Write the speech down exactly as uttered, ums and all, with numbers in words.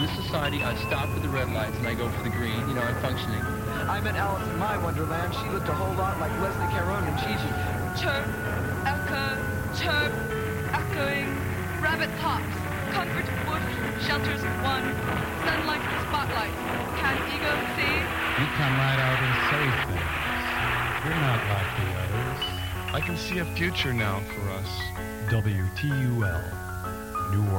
this society, I stop for the red lights and I go for the green. You know, I'm functioning. I met Alice in my Wonderland. She looked a whole lot like Leslie Caron and Gigi. Chirp, echo, chirp, echoing. Rabbit hops, comfort woof, shelters one, sunlight spotlight. Can ego see? You come right out and say things. You're not like the others. I can see a future now for us. W T U L, New Orleans.